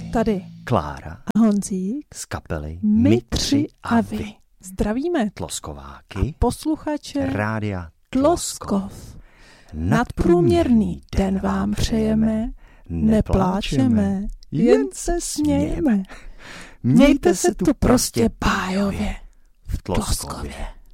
Tady Klára a Honzík z kapely My tři a vy. Zdravíme Tloskováky posluchače Rádia Tloskov. Nadprůměrný den vám přejeme, nepláčeme, jen se smějeme. Mějte se tu prostě bájově v Tloskově.